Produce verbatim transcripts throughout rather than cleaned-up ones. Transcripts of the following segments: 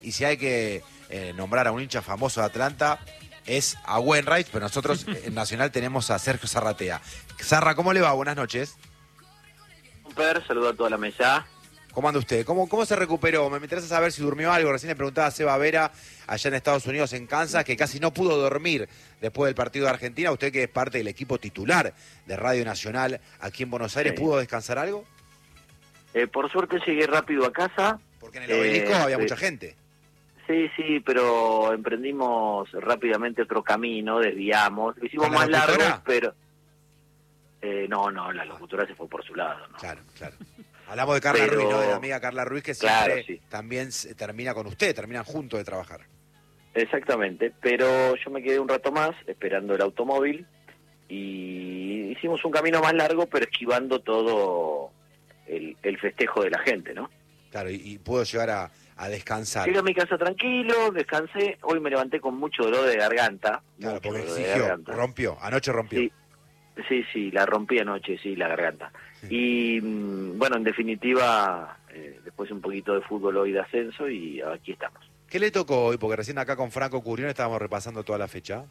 Y si hay que eh, nombrar a un hincha famoso de Atlanta, es a Wainwright, pero nosotros en Nacional tenemos a Sergio Zarratea. Zarra, ¿cómo le va? Buenas noches. Un per, saludo a toda la mesa. ¿Cómo anda usted? ¿Cómo, ¿Cómo se recuperó? Me interesa saber si durmió algo. Recién le preguntaba a Seba Vera, allá en Estados Unidos, en Kansas, que casi no pudo dormir después del partido de Argentina. Usted, que es parte del equipo titular de Radio Nacional aquí en Buenos Aires, Sí. ¿pudo descansar algo? Eh, por suerte llegué rápido a casa. Porque en el obelisco Eh, había sí. mucha gente. Sí, sí, pero emprendimos rápidamente otro camino, desviamos. Lo hicimos ¿Con la más largo, locutora? pero... Eh, no, no, la locutora se fue por su lado, ¿no? Claro, claro. Hablamos de Carla Pero- Ruiz, ¿no? De la amiga Carla Ruiz, que siempre Claro, sí. también se- termina con usted, terminan juntos de trabajar. Exactamente, pero yo me quedé un rato más esperando el automóvil y hicimos un camino más largo, pero esquivando todo el, el festejo de la gente, ¿no? Claro, y, y pudo llegar a, a descansar. Llegué a mi casa tranquilo, descansé, hoy me levanté con mucho dolor de garganta. Claro, mucho porque dolor de exigió, garganta. rompió, anoche rompió. Sí, sí, sí, la rompí anoche, sí, la garganta. Y mm, bueno, en definitiva, eh, después un poquito de fútbol hoy de ascenso y aquí estamos. ¿Qué le tocó hoy? Porque recién acá con Franco Curión estábamos repasando toda la fecha.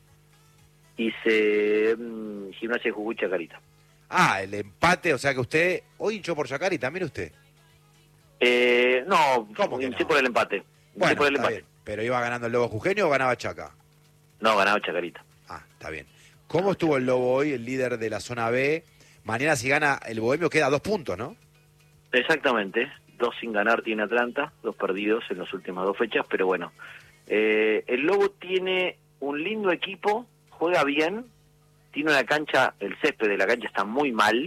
Hice mm, Gimnasia de Jujuy Chacarita. Ah, el empate, o sea que usted hoy hinchó por Chacarita, también usted. Eh, no, ¿Cómo que hinché no? por el empate. Hinché Bueno, por el está empate. bien. ¿Pero iba ganando el Lobo Jujeño o ganaba Chaca? No, ganaba Chacarita. Ah, está bien. ¿Cómo estuvo el Lobo hoy, el líder de la zona B? Mañana si gana el Bohemio queda a dos puntos, ¿no? Exactamente, dos sin ganar tiene Atlanta, dos perdidos en las últimas dos fechas, pero bueno, eh, el Lobo tiene un lindo equipo, juega bien, tiene una cancha, el césped de la cancha está muy mal,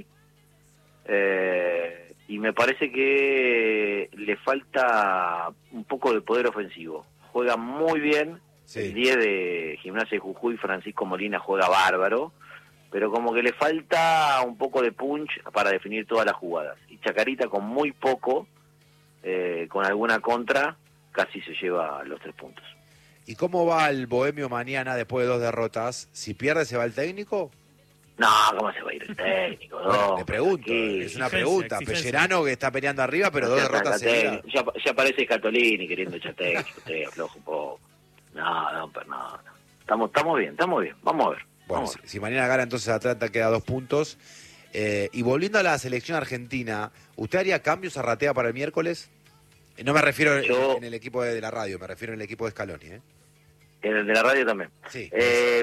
eh, y me parece que le falta un poco de poder ofensivo. Juega muy bien, Sí. el diez de Gimnasia de Jujuy, Francisco Molina, juega bárbaro, pero como que le falta un poco de punch para definir todas las jugadas. Y Chacarita con muy poco, eh, con alguna contra, casi se lleva los tres puntos. ¿Y cómo va el Bohemio mañana después de dos derrotas? Si pierde, ¿se va el técnico? No, ¿cómo se va a ir el técnico? Bueno, No, le pregunto, ¿qué? es una Exigencia, pregunta. exigencia. Pellerano, que está peleando arriba, pero No dos seas derrotas tan seguidas. técnico. Ya, ya aparece Catolini queriendo echar técnico, usted afloja un poco. No, no, pero no, no. Estamos, estamos bien, estamos bien. Vamos a ver. Bueno, Vamos si, a ver. si mañana gana, entonces Atlanta queda a dos puntos. Eh, y volviendo a la selección argentina, ¿usted haría cambios a Ratea para el miércoles? Eh, No me refiero Yo- en, en el equipo de, de la radio, me refiero en el equipo de Scaloni, ¿eh? En el de la radio también. Sí. Eh,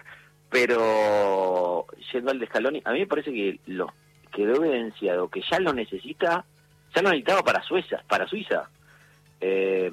pero yendo al de Scaloni, a mí me parece que lo quedó evidenciado que ya lo necesita, ya lo necesitaba para Suiza, para Suiza. Eh,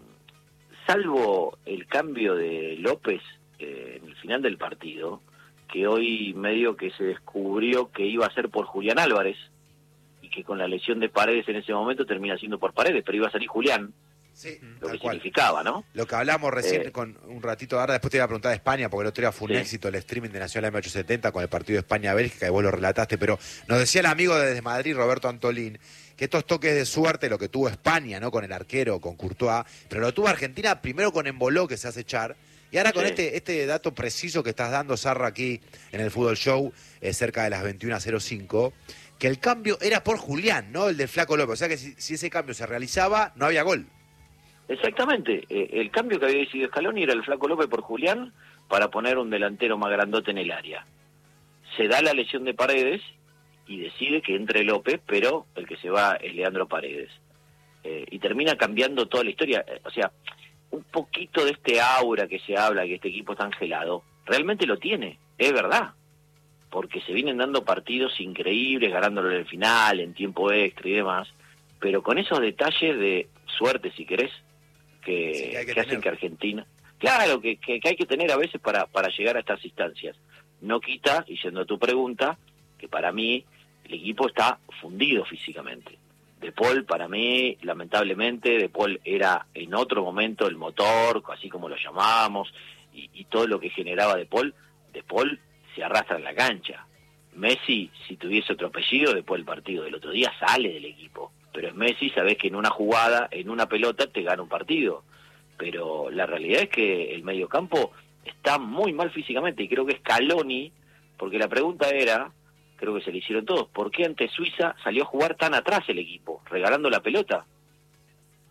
salvo el cambio de López eh, en el final del partido, que hoy medio que se descubrió que iba a ser por Julián Álvarez y que con la lesión de Paredes en ese momento termina siendo por Paredes, pero iba a salir Julián, Sí, lo tal que cual. significaba, ¿no? Lo que hablamos recién Eh, con un ratito ahora, después te iba a preguntar de España, porque el otro día fue un Sí. éxito el streaming de Nacional M ochocientos setenta con el partido de España-Bélgica, y vos lo relataste, pero nos decía el amigo desde Madrid, Roberto Antolín, que estos toques de suerte, lo que tuvo España, ¿no? Con el arquero, con Courtois, pero lo tuvo Argentina primero con Emboló, que se hace echar, y ahora con Sí. este este dato preciso que estás dando, Sarra, aquí en el Fútbol Show, eh, cerca de las veintiuna cero cinco, que el cambio era por Julián, ¿no? El del Flaco López, o sea que si, si ese cambio se realizaba, no había gol. Exactamente, eh, el cambio que había decidido Scaloni era el Flaco López por Julián para poner un delantero más grandote en el área. Se da la lesión de Paredes y decide que entre López, pero el que se va es Leandro Paredes. Eh, y termina cambiando toda la historia. Eh, o sea, un poquito de este aura que se habla, que este equipo está angelado, realmente lo tiene, es verdad. Porque se vienen dando partidos increíbles, ganándolo en el final, en tiempo extra y demás, pero con esos detalles de suerte, si querés, que, Sí, que hay que que hacen tener. que Argentina... Claro, que, que, que hay que tener a veces para, para llegar a estas instancias. No quita, y yendo a tu pregunta, que para mí el equipo está fundido físicamente. De Paul, para mí, lamentablemente, De Paul era en otro momento el motor, así como lo llamábamos, y, y todo lo que generaba De Paul, De Paul se arrastra en la cancha. Messi, si tuviese otro apellido, después del partido del otro día sale del equipo. Pero es Messi, sabés que en una jugada, en una pelota, te gana un partido. Pero la realidad es que el mediocampo está muy mal físicamente, y creo que Scaloni, porque la pregunta era, creo que se le hicieron todos, ¿por qué ante Suiza salió a jugar tan atrás el equipo, regalando la pelota?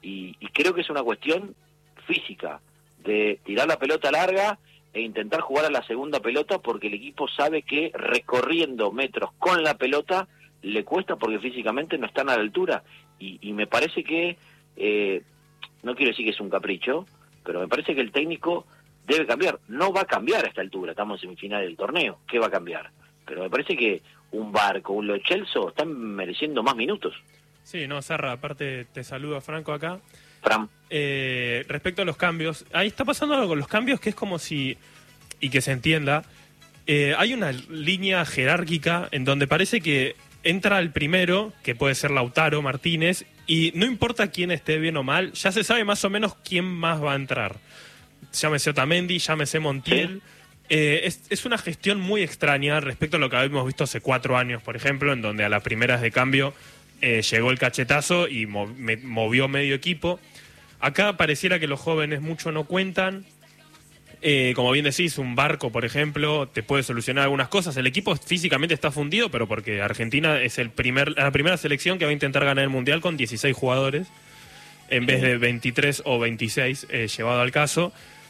y, y creo que es una cuestión física, de tirar la pelota larga e intentar jugar a la segunda pelota, porque el equipo sabe que recorriendo metros con la pelota le cuesta, porque físicamente no están a la altura, y, y me parece que, eh, no quiero decir que es un capricho, pero me parece que el técnico debe cambiar. No va a cambiar a esta altura, estamos en semifinal del torneo, ¿qué va a cambiar? Pero me parece que un Barco, un Lo Celso están mereciendo más minutos. Sí, no, Sarra, aparte te saludo a Franco acá. Fran. Eh, respecto a los cambios, ahí está pasando algo con los cambios que es como si, y que se entienda, eh, hay una línea jerárquica en donde parece que entra el primero, que puede ser Lautaro Martínez, y no importa quién esté bien o mal, ya se sabe más o menos quién más va a entrar. Llámese Otamendi, llámese Montiel. Sí. Eh, es, es una gestión muy extraña respecto a lo que habíamos visto hace cuatro años, por ejemplo, en donde a las primeras de cambio eh, llegó el cachetazo y mov, me, movió medio equipo. Acá pareciera que los jóvenes mucho no cuentan. Eh, como bien decís, un Barco, por ejemplo, te puede solucionar algunas cosas. El equipo físicamente está fundido, pero porque Argentina es el primer, la primera selección que va a intentar ganar el Mundial con dieciséis jugadores, en vez de veintitrés o veintiséis, eh, llevado al caso.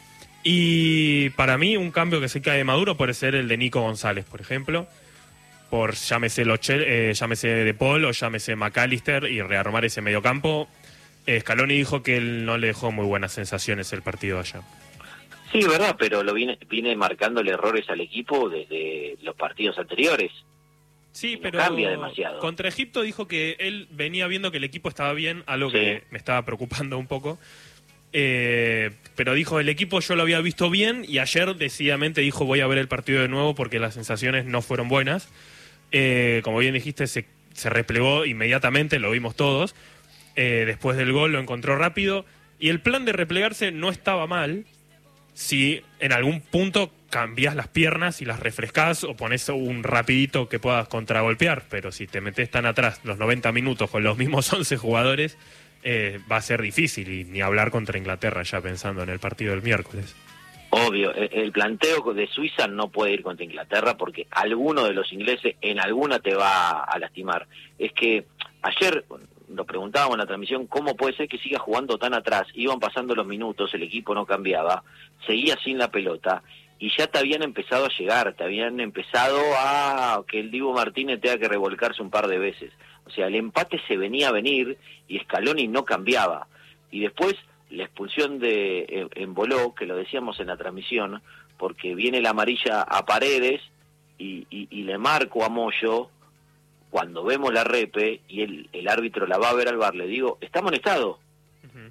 Y para mí un cambio que se cae de Maduro puede ser el de Nico González, por ejemplo, por llámese, Lochel, eh, llámese De Paul o llámese McAllister, y rearmar ese mediocampo. Eh, Scaloni dijo que él no le dejó muy buenas sensaciones el partido allá. Sí, verdad, pero lo viene, viene marcándole errores al equipo desde los partidos anteriores. Sí, no pero cambia demasiado. Contra Egipto dijo que él venía viendo que el equipo estaba bien, algo sí. que me estaba preocupando un poco. Eh, pero dijo, el equipo yo lo había visto bien, y ayer decididamente dijo, voy a ver el partido de nuevo porque las sensaciones no fueron buenas. Eh, como bien dijiste, se, se replegó inmediatamente, lo vimos todos. Eh, después del gol lo encontró rápido, y el plan de replegarse no estaba mal si en algún punto cambias las piernas y las refrescás o pones un rapidito que puedas contragolpear, pero si te metes tan atrás los noventa minutos con los mismos once jugadores, Eh, va a ser difícil, y ni hablar contra Inglaterra, ya pensando en el partido del miércoles. Obvio, el planteo de Suiza no puede ir contra Inglaterra porque alguno de los ingleses en alguna te va a lastimar. Es que ayer nos preguntábamos en la transmisión cómo puede ser que siga jugando tan atrás. Iban pasando los minutos, el equipo no cambiaba, seguía sin la pelota, y ya te habían empezado a llegar, te habían empezado a que el Dibu Martínez tenga que revolcarse un par de veces. O sea, el empate se venía a venir y Scaloni no cambiaba. Y después la expulsión de Embolo, que lo decíamos en la transmisión, porque viene la amarilla a Paredes y, y, y le marco a Moyo, cuando vemos la repe y el, el árbitro la va a ver al V A R, le digo, está amonestado. Uh-huh.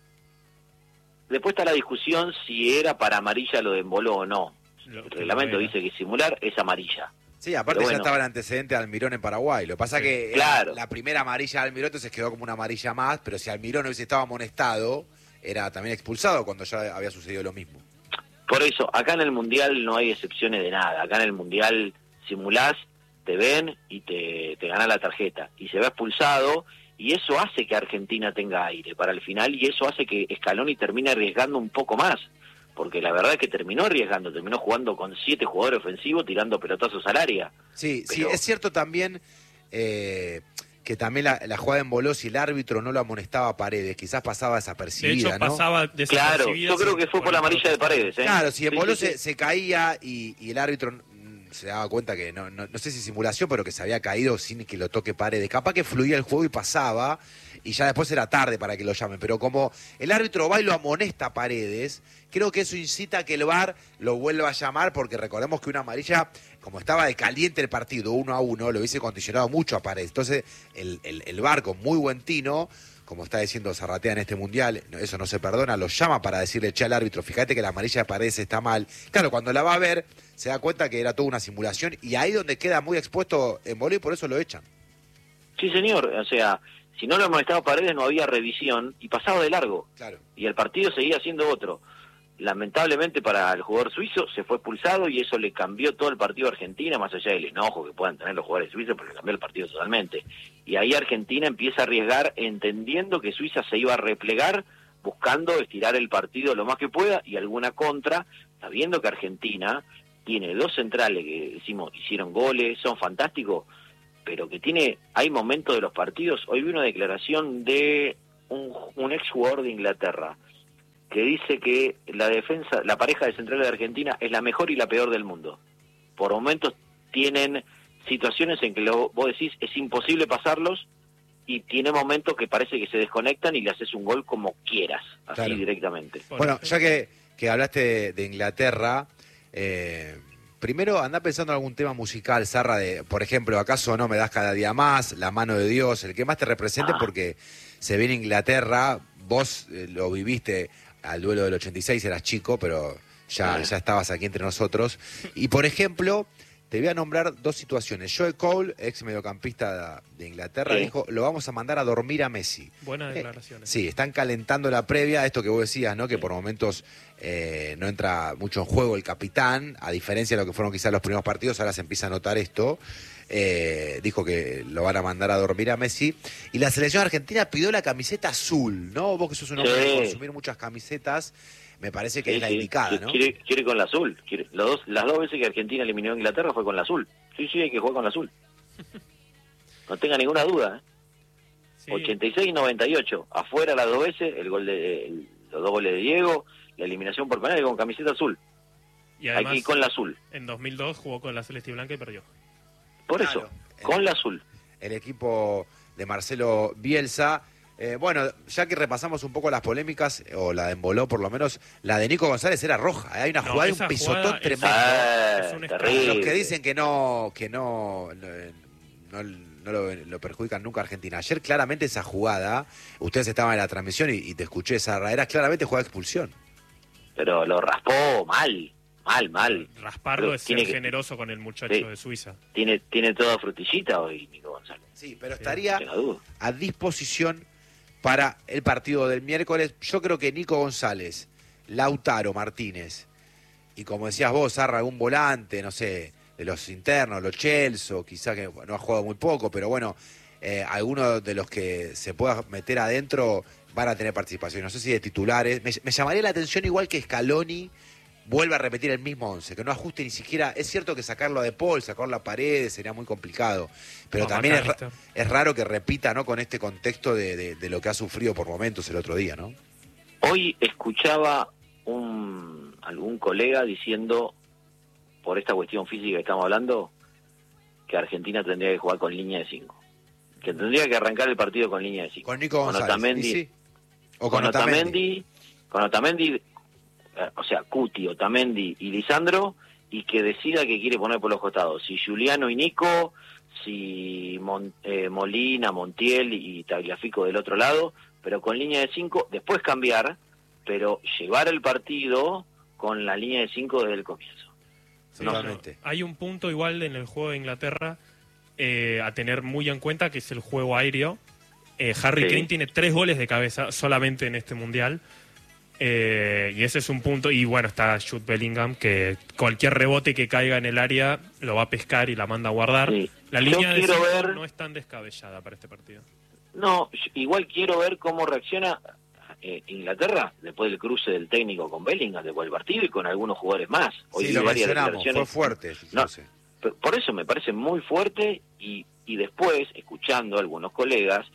Después está la discusión si era para amarilla lo de Embolo o no. Lo el reglamento dice que simular es amarilla. Sí, aparte bueno, ya estaba el antecedente de Almirón en Paraguay. Lo que pasa es que claro. la primera amarilla de Almirón entonces quedó como una amarilla más, pero si Almirón hubiese estado amonestado, era también expulsado cuando ya había sucedido lo mismo. Por eso, acá en el Mundial no hay excepciones de nada. Acá en el Mundial simulás, te ven y te, te ganan la tarjeta. Y se va expulsado, y eso hace que Argentina tenga aire para el final, y eso hace que Scaloni termine arriesgando un poco más. Porque la verdad es que terminó arriesgando, terminó jugando con siete jugadores ofensivos, tirando pelotazos al área. Sí, Pero... sí, es cierto también eh, que también la, la jugada en Boló, si el árbitro no lo amonestaba a Paredes, quizás pasaba desapercibida, de hecho, ¿no? pasaba desapercibida. Claro, yo creo que fue por la amarilla de Paredes, ¿eh? Claro, si en sí, Boló sí, se, sí. se caía y, y el árbitro se daba cuenta que, no, no, no sé si simulación, pero que se había caído sin que lo toque Paredes. Capaz que fluía el juego y pasaba, y ya después era tarde para que lo llamen. Pero como el árbitro va y lo amonesta a Paredes, creo que eso incita a que el V A R lo vuelva a llamar, porque recordemos que una amarilla, como estaba de caliente el partido, uno a uno, lo hubiese condicionado mucho a Paredes. Entonces, el, el, el V A R con muy buen tino, como está diciendo Zarratea en este Mundial, eso no se perdona, lo llama para decirle, che, al árbitro, fíjate que la amarilla de Paredes está mal. Claro, cuando la va a ver, se da cuenta que era toda una simulación, y ahí donde queda muy expuesto en Bolí, y por eso lo echan. Sí, señor, o sea, si no lo amonestaba Paredes no había revisión, y pasaba de largo. Claro. Y el partido seguía siendo otro. Lamentablemente para el jugador suizo se fue expulsado, y eso le cambió todo el partido a Argentina, más allá del enojo que puedan tener los jugadores suizos, porque cambió el partido totalmente. Y ahí Argentina empieza a arriesgar, entendiendo que Suiza se iba a replegar, buscando estirar el partido lo más que pueda, y alguna contra, sabiendo que Argentina tiene dos centrales que decimos hicieron goles, son fantásticos, pero que tiene, hay momentos de los partidos. Hoy vi una declaración de un, un ex jugador de Inglaterra que dice que la defensa, la pareja de centrales de Argentina es la mejor y la peor del mundo. Por momentos tienen situaciones en que lo, vos decís es imposible pasarlos, y tiene momentos que parece que se desconectan y le haces un gol como quieras, así claro. directamente. Bueno, ya que, que hablaste de, de Inglaterra, eh, primero anda pensando en algún tema musical, Zarra, de, por ejemplo, ¿acaso no me das cada día más? La mano de Dios, el que más te represente, ah. porque se ve en Inglaterra, vos eh, lo viviste al duelo del ochenta y seis, eras chico, pero ya, ya estabas aquí entre nosotros. Y, por ejemplo, te voy a nombrar dos situaciones. Joe Cole, ex mediocampista de Inglaterra, sí. dijo, lo vamos a mandar a dormir a Messi. Buenas declaraciones. Eh, sí, están calentando la previa, esto que vos decías, ¿no? Que sí. por momentos eh, no entra mucho en juego el capitán, a diferencia de lo que fueron quizás los primeros partidos, ahora se empieza a notar esto. Eh, dijo que lo van a mandar a dormir a Messi. Y la selección argentina pidió la camiseta azul, ¿no? Vos que sos un hombre sí. de consumir muchas camisetas, me parece que sí, es la sí. indicada, ¿no? Quiere, quiere con la azul. Quiere, los dos, las dos veces que Argentina eliminó a Inglaterra fue con la azul. Sí, sí, hay que jugar con la azul. No tenga ninguna duda, ¿eh? Sí. ochenta y seis y noventa y ocho. Afuera las dos veces, el gol de, el, los dos goles de Diego, la eliminación por penal con camiseta azul. Y además, hay que ir con la azul. En dos mil dos jugó con la celeste y blanca y perdió. Por claro, eso, con el, la azul. El equipo de Marcelo Bielsa. Eh, bueno, ya que repasamos un poco las polémicas, o la de Emboló por lo menos, la de Nico González era roja. ¿eh? Hay una no, jugada, un pisotón tremendo. Es, es Los que dicen que no que no, no, no, no lo, lo perjudican nunca a Argentina. Ayer claramente esa jugada, ustedes estaban en la transmisión y, y te escuché esa, era claramente jugada de expulsión. Pero lo raspó mal. Mal, mal. Rasparlo pero es ser que, generoso con el muchacho sí, de Suiza. Tiene tiene toda frutillita hoy, Nico González. Sí, pero estaría sí, a disposición para el partido del miércoles. Yo creo que Nico González, Lautaro Martínez, y como decías vos, Zarra, algún volante, no sé, de los internos, los Chelsea, quizá que no ha jugado muy poco, pero bueno, eh, algunos de los que se pueda meter adentro van a tener participación. No sé si de titulares. Me, me llamaría la atención igual que Scaloni vuelve a repetir el mismo once, que no ajuste ni siquiera. Es cierto que sacarlo a De Paul, sacarlo a Paredes sería muy complicado, pero no, también es, es raro que repita, ¿no? Con este contexto de, de, de lo que ha sufrido por momentos el otro día, ¿no? Hoy escuchaba un algún colega diciendo, por esta cuestión física que estamos hablando, que Argentina tendría que jugar con línea de cinco, que tendría que arrancar el partido con línea de cinco. Con Nico González. Con Otamendi, sí? O con, con Otamendi, Otamendi. Con Otamendi, o sea, Cuti, Otamendi y Lisandro, y que decida que quiere poner por los costados, si Juliano y Nico, si Mon, eh, Molina, Montiel y Tagliafico del otro lado, pero con línea de cinco, después cambiar, pero llevar el partido con la línea de cinco desde el comienzo. Sí, no, no. Hay un punto igual en el juego de Inglaterra eh, a tener muy en cuenta, que es el juego aéreo. eh, Harry sí. Kane tiene tres goles de cabeza solamente en este Mundial. Eh, y ese es un punto. Y bueno, está Jude Bellingham, que cualquier rebote que caiga en el área lo va a pescar y la manda a guardar. Sí. La línea de cinco ver... no es tan descabellada para este partido. No, igual quiero ver cómo reacciona eh, Inglaterra después del cruce del técnico con Bellingham después del partido y con algunos jugadores más. Hoy sí, lo mencionamos, fue fuerte. No, por eso me parece muy fuerte. Y, y después, escuchando a algunos colegas,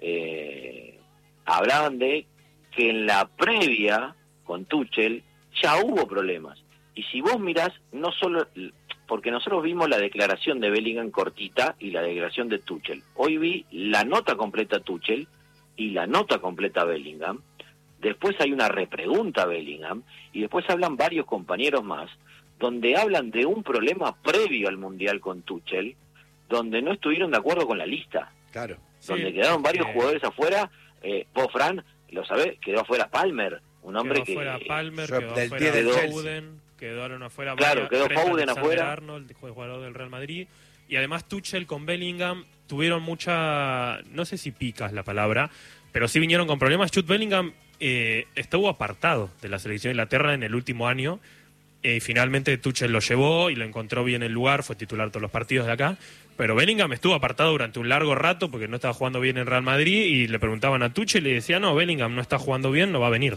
eh, hablaban de que en la previa con Tuchel ya hubo problemas. Y si vos mirás, no solo, porque nosotros vimos la declaración de Bellingham cortita y la declaración de Tuchel. Hoy vi la nota completa Tuchel y la nota completa Bellingham. Después hay una repregunta a Bellingham y después hablan varios compañeros más, donde hablan de un problema previo al Mundial con Tuchel, donde no estuvieron de acuerdo con la lista. Claro. Donde sí, quedaron varios eh... jugadores afuera. Eh, vos, Fran, lo sabés, quedó afuera Palmer, un hombre quedó que... Fuera Palmer, yo, quedó del afuera quedó Foden, quedaron afuera... Claro, varias, quedó Foden afuera. Arnold, jugador del Real Madrid. Y además Tuchel con Bellingham tuvieron mucha... No sé si pica es la palabra, pero sí vinieron con problemas. Jude Bellingham eh, estuvo apartado de la selección de Inglaterra en el último año. Eh, y finalmente Tuchel lo llevó y lo encontró bien el lugar, fue titular todos los partidos de acá. Pero Bellingham estuvo apartado durante un largo rato porque no estaba jugando bien en Real Madrid y le preguntaban a Tuchel y le decía, no, Bellingham no está jugando bien, no va a venir.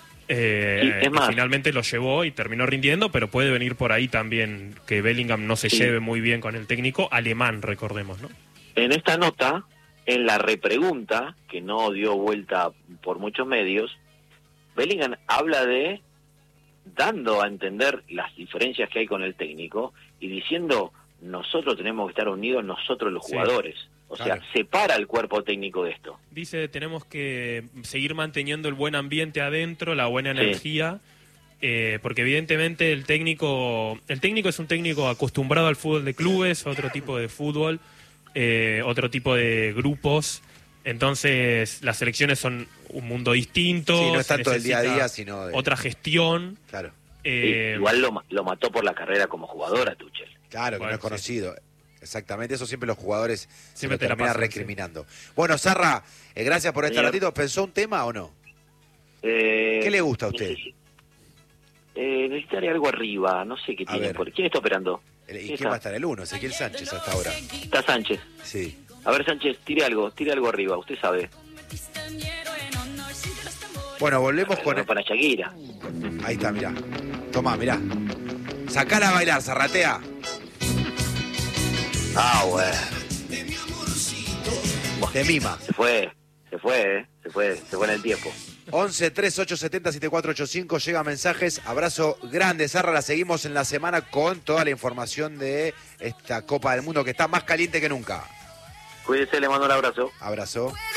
Eh, es más, y finalmente lo llevó y terminó rindiendo, pero puede venir por ahí también que Bellingham no se sí. lleve muy bien con el técnico alemán, recordemos, ¿no? En esta nota, en la repregunta, que no dio vuelta por muchos medios, Bellingham habla de, dando a entender las diferencias que hay con el técnico, y diciendo, nosotros tenemos que estar unidos, nosotros los jugadores. Sí. O Claro. sea, separa el cuerpo técnico de esto. Dice, tenemos que seguir manteniendo el buen ambiente adentro, la buena energía, sí. eh, porque evidentemente el técnico el técnico es un técnico acostumbrado al fútbol de clubes, otro tipo de fútbol, eh, otro tipo de grupos. Entonces, las selecciones son un mundo distinto. Sí, no es tanto el día a necesita día, sino de... otra gestión. Claro. Eh, Sí, igual lo, lo mató por la carrera como jugador a Tuchel. Claro, que Bueno, no es conocido. Sí. Exactamente, eso siempre los jugadores Siempre se lo te la terminan pasan, recriminando. Sí. Bueno, Zarra, eh, gracias por este Señor. ratito. ¿Pensó un tema o no? Eh, ¿Qué le gusta a usted? Necesi eh, necesitaría algo arriba, no sé qué A tiene. ver. Por... ¿Quién está operando? ¿Y quién, ¿Quién va a está? estar el uno? Ezequiel Sánchez hasta ahora. Está Sánchez. Sí. A ver, Sánchez, tire algo, tire algo arriba, usted sabe. Bueno, volvemos con... Bueno, para Shakira. Ahí está, mirá. Tomá, mirá. Sacala a bailar, Zarratea. Ah, bueno. De mima. Se fue, se fue, eh, se fue, se fue en el tiempo. once tres ocho siete cero siete cuatro ocho cinco, llega mensajes. Abrazo grande, Zarra. La seguimos en la semana con toda la información de esta Copa del Mundo que está más caliente que nunca. Cuídese, le mando un abrazo. Abrazo.